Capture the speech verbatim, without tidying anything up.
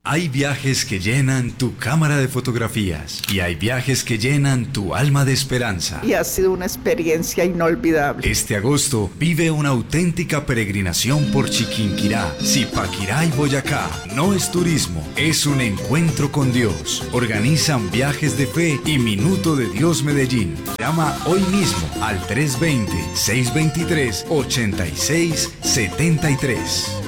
Hay viajes que llenan tu cámara de fotografías y hay viajes que llenan tu alma de esperanza. Y ha sido una experiencia inolvidable. Este agosto vive una auténtica peregrinación por Chiquinquirá, Zipaquirá y Boyacá. No es turismo, es un encuentro con Dios. Organizan Viajes de Fe y Minuto de Dios Medellín. Llama hoy mismo al tres dos cero, seis dos tres, ocho seis siete tres.